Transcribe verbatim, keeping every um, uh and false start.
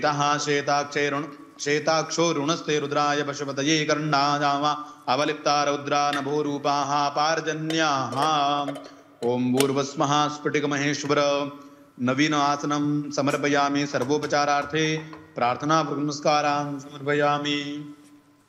श्वेताक्षे ऋण श्वेताक्षो ऋणस्ते रुद्राय पशुपतये कर्णाजामा अवलिप्ता रौद्रा नभोरूपाः पार्जन्याः। ओं भूर्भुवस्सुः स्फटिकमहेश्वर नवीन आसनं समर्पयामि। सर्वोपचारार्थे प्रार्थना नमस्कारान् समर्पयामि।